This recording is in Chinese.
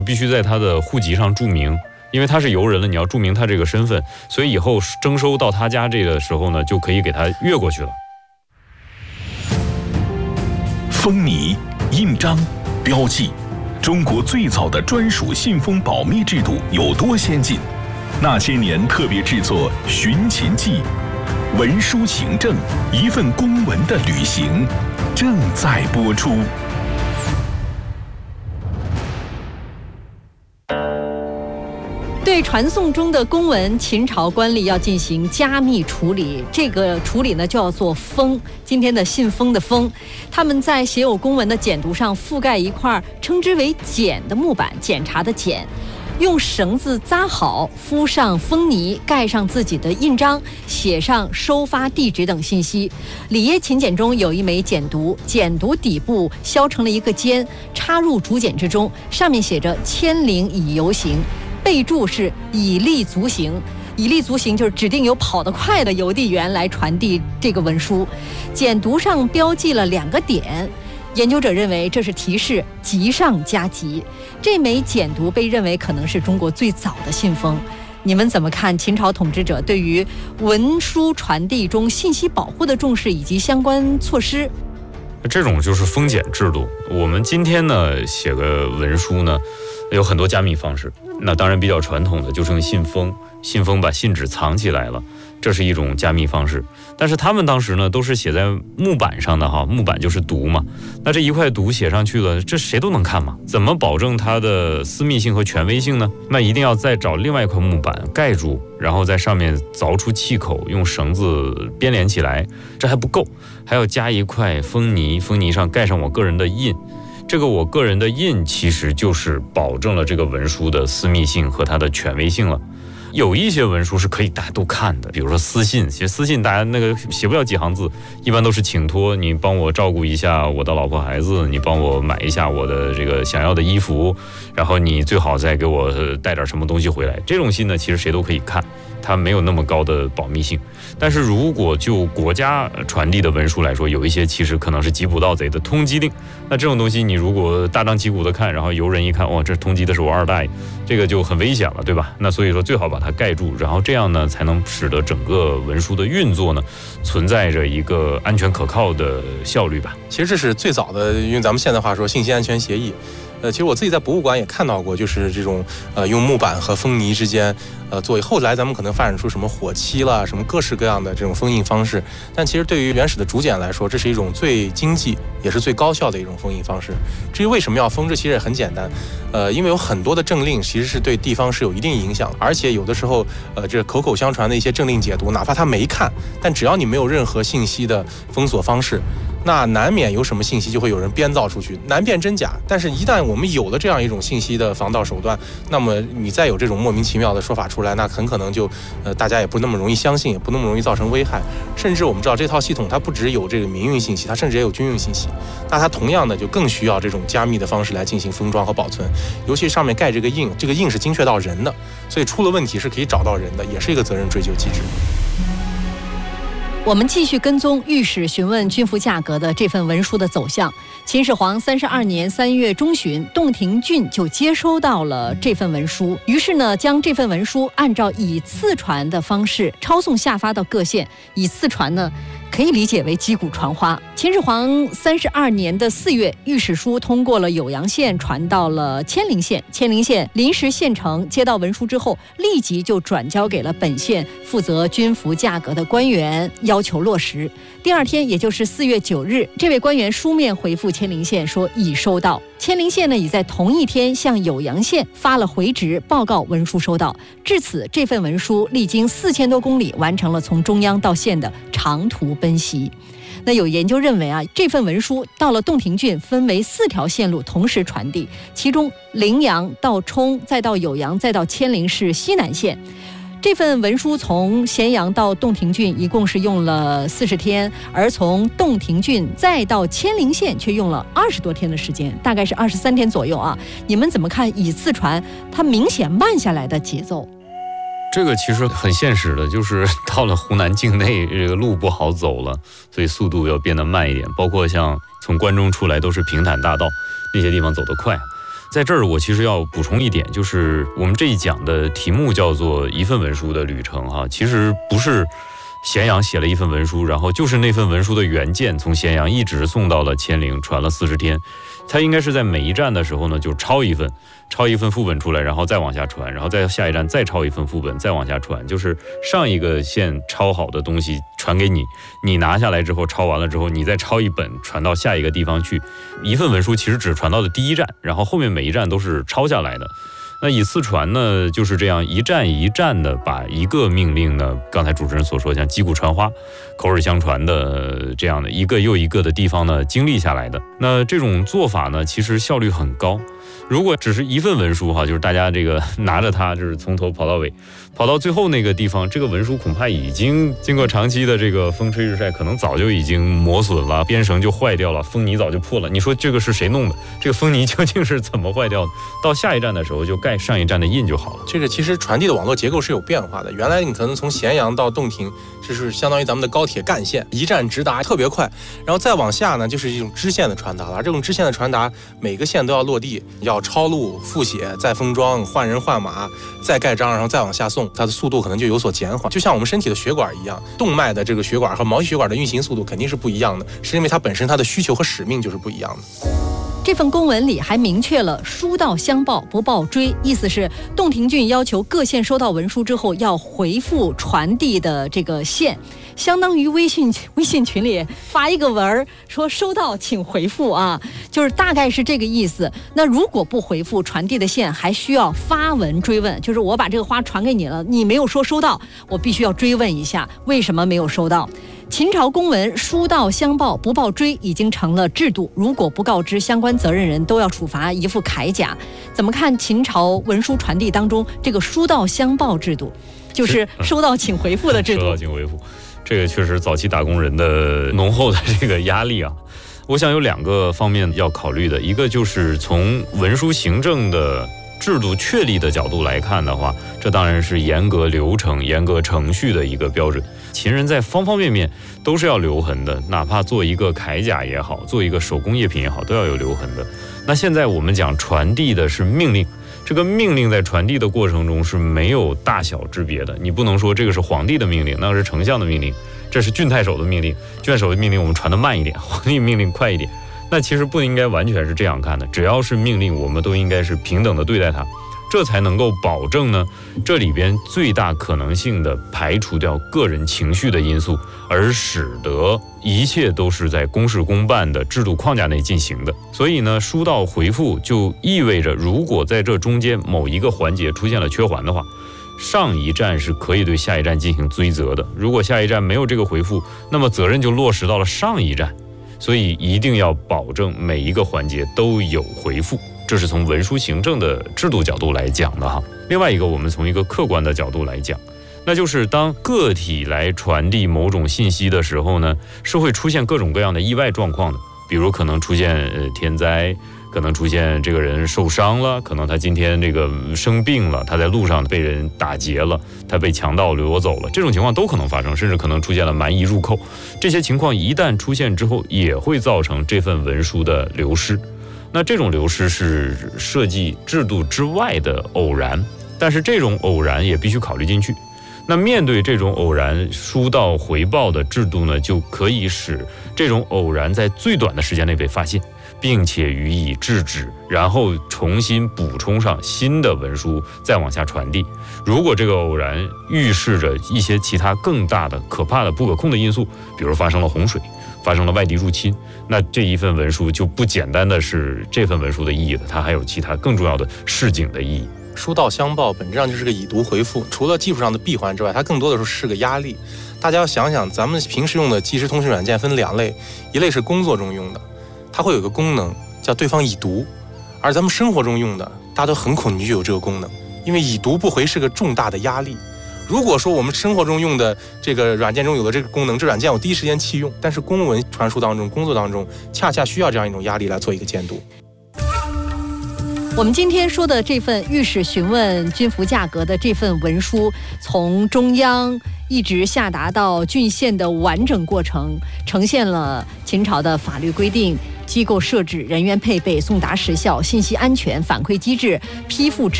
必须在他的户籍上注明，因为他是游人了，你要注明他这个身份，所以以后征收到他家这个时候呢，就可以给他越过去了。 封泥、印章、标记，中国最早的专属信封保密制度有多先进？那些年特别制作《寻秦记》，文书行政，一份公文的旅行，正在播出。 对传送中的公文，秦朝官吏要进行加密处理，这个处理呢就要做封。今天的信封的封，他们在写有公文的简牍上覆盖一块称之为检的木板，检查的检，用绳子扎好，敷上封泥，盖上自己的印章，写上收发地址等信息。里耶秦简中有一枚简牍，简牍底部削成了一个尖，插入竹简之中，上面写着千陵已游行，备注是以力足行。以力足行就是指定有跑得快的邮递员来传递这个文书。简牍上标记了2个点，研究者认为这是提示急上加急。这枚简牍被认为可能是中国最早的信封。你们怎么看秦朝统治者对于文书传递中信息保护的重视以及相关措施？ 这种就是封检制度。我们今天呢写个文书呢，有很多加密方式。那当然比较传统的就是用信封，信封把信纸藏起来了，这是一种加密方式。但是他们当时呢都是写在木板上的哈，木板就是牍嘛。那这一块牍写上去了，这谁都能看嘛？怎么保证它的私密性和权威性呢？那一定要再找另外一块木板盖住，然后在上面凿出气口，用绳子编连起来。这还不够，还要加一块封泥，封泥上盖上我个人的印。这个我个人的印其实就是保证了这个文书的私密性和它的权威性了。有一些文书是可以大家都看的，比如说私信，其实私信大家那个写不了几行字，一般都是请托，你帮我照顾一下我的老婆孩子，你帮我买一下我的这个想要的衣服，然后你最好再给我带点什么东西回来。这种信呢，其实谁都可以看，它没有那么高的保密性。但是如果就国家传递的文书来说，有一些其实可能是缉捕盗贼的通缉令，那这种东西你如果大张旗鼓的看，然后游人一看，哇，这通缉的是我二大爷，这个就很危险了，对吧？那所以说最好把它盖住，然后这样呢才能使得整个文书的运作呢存在着一个安全可靠的效率吧。 其实这是最早的，因为咱们现代话说信息安全协议。其实我自己在博物馆也看到过，就是这种用木板和封泥之间作为，后来咱们可能发展出什么火漆啦，什么各式各样的这种封印方式。但其实对于原始的竹简来说，这是一种最经济也是最高效的一种封印方式。至于为什么要封，这其实也很简单，因为有很多的政令其实是对地方是有一定影响，而且有的时候这口口相传的一些政令解读，哪怕他没看，但只要你没有任何信息的封锁方式，那难免有什么信息就会有人编造出去，难辨真假。但是一旦我们有了这样一种信息的防盗手段，那么你再有这种莫名其妙的说法出来，那很可能就大家也不那么容易相信，也不那么容易造成危害。甚至我们知道这套系统它不只有这个民用信息，它甚至也有军用信息，那它同样的就更需要这种加密的方式来进行封装和保存。尤其上面盖这个印，这个印是精确到人的，所以出了问题是可以找到人的，也是一个责任追究机制。 我们继续跟踪御史询问军服价格的这份文书的走向。秦始皇32年3月中旬，洞庭郡就接收到了这份文书，于是呢，将这份文书按照以次传的方式抄送下发到各县。以次传呢，可以理解为击鼓传花。秦始皇32年的4月，御史书通过了酉阳县，传到了千陵县。千陵县临时县城接到文书之后，立即就转交给了本县负责军服价格的官员，要求落实。第二天，也就是4月9日，这位官员书面回复千陵县说已收到。千陵县呢，已在同一天向酉阳县发了回执，报告文书收到。至此，这份文书历经4000多公里，完成了从中央到县的长途奔袭。那有研究认为啊，这份文书到了洞庭郡分为4条线路同时传递，其中陵阳到冲，再到酉阳，再到千陵是西南线。这份文书从咸阳到洞庭郡一共是用了40天，而从洞庭郡再到千陵县却用了20多天的时间，大概是23天左右啊。你们怎么看以次传它明显慢下来的节奏？ 这个其实很现实的，就是到了湖南境内，这个路不好走了，所以速度要变得慢一点。包括像从关中出来都是平坦大道，那些地方走得快。 在这儿我其实要补充一点，就是我们这一讲的题目叫做一份文书的旅程哈，其实不是咸阳写了一份文书，然后就是那份文书的原件从咸阳一直送到了乾陵，传了40天。它应该是在每一站的时候呢，就抄一份副本出来，然后再往下传，然后在下一站再抄一份副本，再往下传，就是上一个线抄好的东西传给你，你拿下来之后抄完了之后，你再抄一本传到下一个地方去。一份文书其实只传到的第一站，然后后面每一站都是抄下来的。那以次传呢，就是这样一站一站的把一个命令呢，刚才主持人所说像击鼓传花、口耳相传的这样的一个又一个的地方呢经历下来的。那这种做法呢，其实效率很高。如果只是一份文书哈，就是大家这个拿着它，就是从头跑到尾，跑到最后那个地方，这个文书恐怕已经经过长期的这个风吹日晒，可能早就已经磨损了，编绳就坏掉了，封泥早就破了。你说这个是谁弄的？这个封泥究竟是怎么坏掉的？到下一站的时候就盖上一站的印就好了。 这个其实传递的网络结构是有变化的。原来你可能从咸阳到洞庭，这是相当于咱们的高铁干线，一站直达特别快。然后再往下呢，就是一种支线的传达了。这种支线的传达，每个线都要落地，要抄录、复写、再封装、换人换马、再盖章，然后再往下送，它的速度可能就有所减缓。就像我们身体的血管一样，动脉的这个血管和毛细血管的运行速度肯定是不一样的，是因为它本身它的需求和使命就是不一样的。 这份公文里还明确了书到相报不报追，意思是洞庭郡要求各县收到文书之后要回复传递的这个县，相当于微信群里发一个文说收到请回复啊，就是大概是这个意思。那如果不回复传递的县，还需要发文追问，就是我把这个花传给你了，你没有说收到，我必须要追问一下为什么没有收到。秦朝公文书到相报不报追已经成了制度，如果不告知相关责任人都要处罚一副铠甲。怎么看秦朝文书传递当中这个书到相报制度，就是收到请回复的制度？ 收到请回复，这个确实早期打工人的浓厚的这个压力啊。我想有2个方面要考虑的，一个就是从文书行政的制度确立的角度来看的话，这当然是严格流程、严格程序的一个标准。秦人在方方面面都是要留痕的，哪怕做一个铠甲也好，做一个手工业品也好，都要有留痕的。那现在我们讲传递的是命令，这个命令在传递的过程中是没有大小之别的，你不能说这个是皇帝的命令，那个是丞相的命令，这是郡太守的命令，郡太守的命令我们传得慢一点，皇帝命令快一点。那其实不应该完全是这样看的，只要是命令，我们都应该是平等的对待它，这才能够保证呢，这里边最大可能性的排除掉个人情绪的因素，而使得一切都是在公事公办的制度框架内进行的。所以呢，书到回复就意味着，如果在这中间某一个环节出现了缺环的话，上一站是可以对下一站进行追责的。如果下一站没有这个回复，那么责任就落实到了上一站。所以一定要保证每一个环节都有回复，这是从文书行政的制度角度来讲的哈。另外一个，我们从一个客观的角度来讲，那就是当个体来传递某种信息的时候呢，是会出现各种各样的意外状况的，比如可能出现天灾，可能出现这个人受伤了，可能他今天这个生病了，他在路上被人打劫了，他被强盗掠走了，这种情况都可能发生，甚至可能出现了蛮夷入寇。这些情况一旦出现之后，也会造成这份文书的流失。那这种流失是设计制度之外的偶然，但是这种偶然也必须考虑进去。那面对这种偶然，书到回报的制度呢，就可以使这种偶然在最短的时间内被发现，并且予以制止，然后重新补充上新的文书，再往下传递。如果这个偶然预示着一些其他更大的、可怕的、不可控的因素，比如发生了洪水，发生了外敌入侵，那这一份文书就不简单的是这份文书的意义了，它还有其他更重要的示警的意义。 书到相报本质上就是个已读回复，除了技术上的闭环之外，它更多的时候是个压力。大家要想想，咱们平时用的即时通讯软件分2类，一类是工作中用的，它会有个功能叫对方已读，而咱们生活中用的，大家都很恐惧有这个功能，因为已读不回是个重大的压力。如果说我们生活中用的这个软件中有了这个功能，这软件我第一时间弃用，但是公文传输当中、工作当中，恰恰需要这样一种压力来做一个监督。 我们今天说的这份御史询问军服价格的这份文书，从中央一直下达到郡县的完整过程，呈现了秦朝的法律规定、 机构设置、人员配备、送达时效、信息安全、反馈机制、批复